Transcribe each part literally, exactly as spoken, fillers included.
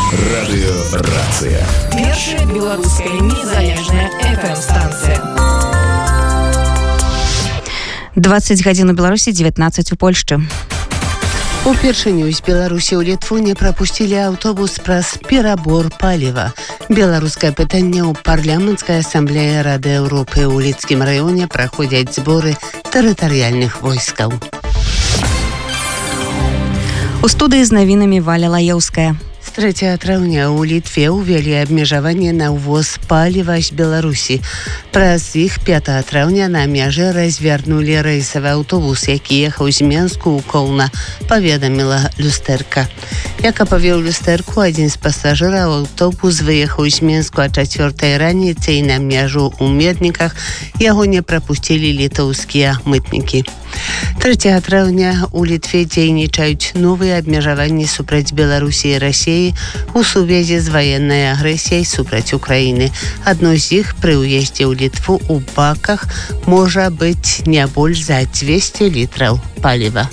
Радыёрацыя. Першая беларуская незалежная эф эм-станцыя. двадцать гадзін у Беларусі, дзевятнаццаць у Польшчы. Упершыню з Беларусі ў Літву не прапусцілі аўтобус праз перабор паліва. Беларускае пытанне ў парламенцкай асамблеі Рады Еўропы. У Лідскім раёне праходзяць зборы тэрытарыяльных войскаў. У студыі з навінамі Валя Лаеўская. З трэцяга траўня ў Літве ўвялі абмежаванне на ўвоз паліва з Беларусі. Праз іх пятага траўня на мяжы развярнулі рэйсавы аўтобус, які ехаў з Менску ў Коўна, паведаміла люстэрка. Як апавеў люстэрку, адзін з пасажыраў аўтобус выехаў з Менску а чацвёртай раніцай на мяжу ў Медніках. Яго не прапусцілі літоўскія мытнікі. трэцяга траўня у Літве дзейнічаюць новыя абмежаванні супраць Беларусі і Расіі у сувязі з ваеннай агрэсіяй супраць Украіны. Адно з іх пры ўездзе ў Літву ў баках можа быць не больш за дзвесце літраў паліва.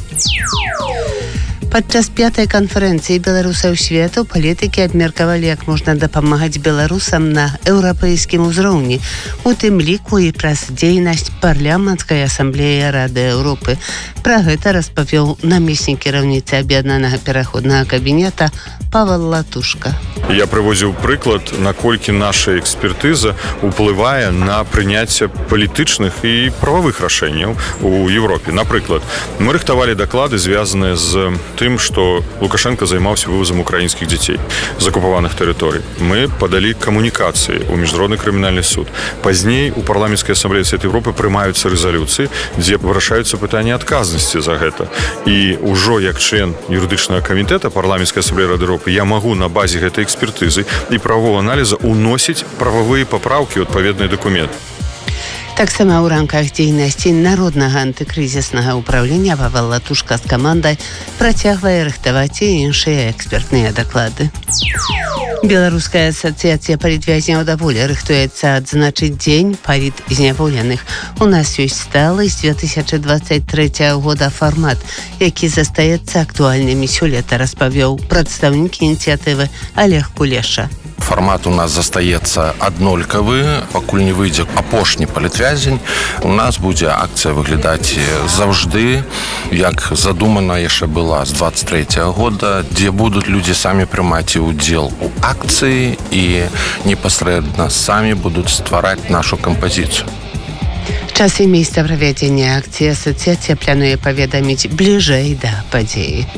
Падчас пятай канферэнцыі беларусаў свету палітыкі абмеркавалі, як можна дапамагаць беларусам на еўрапейскім узроўні, у тым ліку і праз дзейнасць парламенцкай асамблеі Рады Еўропы. Пра гэта распавёў намеснік кіраўніцы аб'яднанага пераходнага кабінета Павел Латушка. Я прыводзіў прыклад, наколькі наша экспертыза ўплывае на прыняцце палітычных і прававых рашэнняў у Еўропе. Напрыклад, мы рыхтавалі даклады, звязаныя з тым, што Лукашенко займаўся вывозам украінскіх дзяцей з акупаваных тэрыторый. Мы падалі камунікацыі ў міжнародны крымінальны суд. Пазней у парламенцкай асамблеі Свету Еўропы прымаюцца рэзалюцыі, дзе вырашаюцца пытанні адказнасці за гэта. І ўжо як член юрыдычнага камітэта парламенцкай асамблеі Рады Еўропы я магу на базе гэтай экспертызы і правового аналіза уносіць прававыя папраўкі ў адпаведны дакумент. Таксама ў рамках дзейнасці народнага антыкрызіснага ўправлення Павел Латушка з камандай працягвае рыхтаваць і іншыя экспертныя даклады. Беларуская асацыяцыя палітвязняў даволі рыхтуецца адзначыць дзень палітзняволеных. У нас ёсць сталы з дзве тысячы дваццаць трэцяга года фармат, які застаецца актуальным і сёлета, распавёў прадстаўнік ініцыятывы Олег Кулеша. Фармат у нас застаецца аднолькавы, пакуль не выйдзе апошні палітвязень. У нас будзе акцыя выглядаць заўжды, як задумана яшчэ была з дваццаць трэцяга года, дзе будуць людзі самі прымаць удзел у акцыі і непасрэдна самі будуць ствараць нашу кампазіцыю. Час і месца правядзення акцыі асацыяцыя плануе паведаміць бліжэй да падзеі.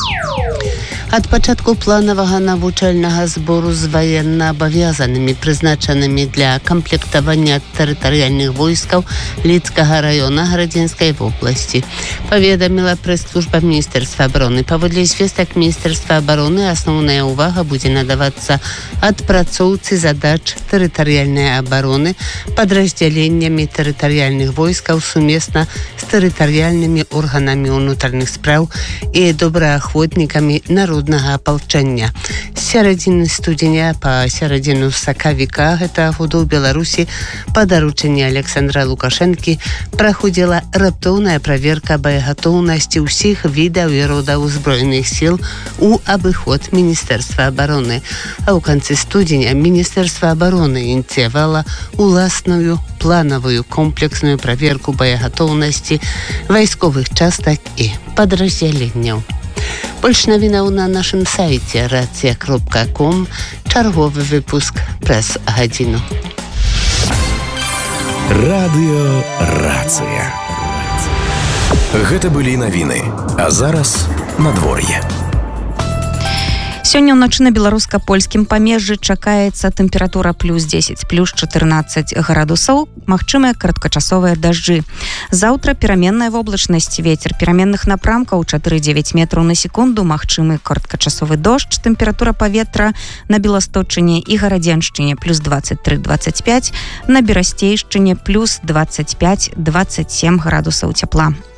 Ад пачатку планавага навучальнага збору з ваенна-абавязанымі, прызначанымі для камплектавання тэрытарыяльных войскаў Лідскага раёна Градзенскай вобласці, паведаміла прэс-служба Міністэрства абароны. Паводле звестак Міністэрства абароны асноўная ўвага будзе надавацца адпрацоўцы задач тэрытарыяльнай абароны падраздзяленнямі тэрытарыяльных войскаў сумесна з тэрытарыяльнымі органамі ўнутраных спраў і добраахвотнікамі народных апалчэння. З сярэдзіны студзеня па сярэдзіну сакавіка гэтага года ў Беларусі па даручэнні Александра Лукашэнкі праходзіла раптоўная праверка баягатоўнасці ўсіх відаў і родаў узброеных сіл у абыход Міністэрства абароны. А ў канцы студзеня Міністэрства абароны ініцыявала уласную планавую комплексную праверку баягатоўнасці вайсковых частак і падраздзяленняў. Больш навінаў на нашым сайце рацыя кропка ком. Чарговы выпуск праз гадзіну. Радыёрацыя. Гэта былі навіны. А зараз надвор'е. Сёння ўначы на беларуска-польскім памежжы чакаецца тэмпература плюс дзесяць, плюс чатырнаццаць градусаў, магчымыя кароткачасовыя дажджы. Заўтра пераменная воблачнасць, вецер пераменных напрамкаў чатыры-дзевяць метраў на секунду, магчымы кароткачасовы дождж, тэмпература паветра на Беласточыне і Гарадзеншчыне плюс дваццаць тры - дваццаць пяць, на Берасцейшчыне плюс дваццаць пяць - дваццаць сем градусаў цяпла.